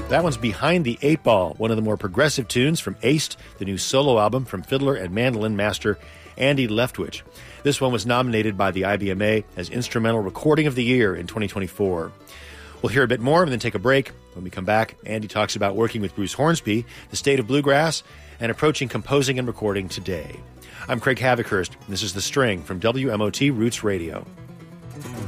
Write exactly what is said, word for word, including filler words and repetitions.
That one's Behind the Eight Ball, one of the more progressive tunes from Aced, the new solo album from fiddler and mandolin master Andy Leftwich. This one was nominated by the I B M A as Instrumental Recording of the Year in twenty twenty-four. We'll hear a bit more and then take a break. When we come back, Andy talks about working with Bruce Hornsby, the state of bluegrass, and approaching composing and recording today. I'm Craig Havikhurst, and this is The String from W M O T Roots Radio.